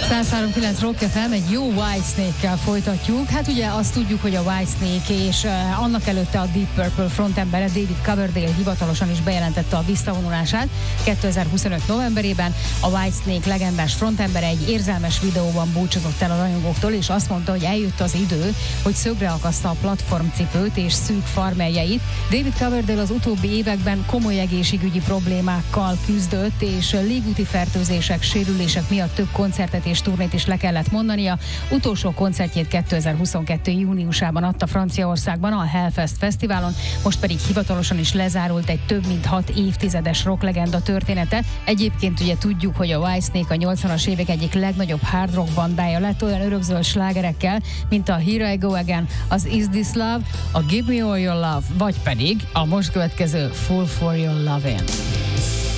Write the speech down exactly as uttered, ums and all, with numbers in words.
száz három kilenc Rock ef em, egy jó Whitesnake-kel folytatjuk. Hát ugye azt tudjuk, hogy a Whitesnake és uh, annak előtte a Deep Purple frontembere David Coverdale hivatalosan is bejelentette a visszavonulását kétezer-huszonöt novemberében. A Whitesnake legendás frontembere egy érzelmes videóban búcsúzott el a rajongóktól, és azt mondta, hogy eljött az idő, hogy szögre akaszta a platformcipőt és szűk farmerjeit. David Coverdale az utóbbi években komoly egészségügyi problémákkal küzdött, és légúti fertőzések, sérülések miatt több koncertet és turnét is le kellett mondania. Utolsó koncertjét kétezer-huszonkettő júniusában adta Franciaországban a Hellfest Fesztiválon, most pedig hivatalosan is lezárult egy több mint hat évtizedes rocklegenda története. Egyébként ugye tudjuk, hogy a Whitesnake a nyolcvanas évek egyik legnagyobb hard rock bandája lett, olyan örökzöld slágerekkel, mint a Here I Go Again, az Is This Love, a Give Me All Your Love, vagy pedig a most következő Full For Your Lovin'.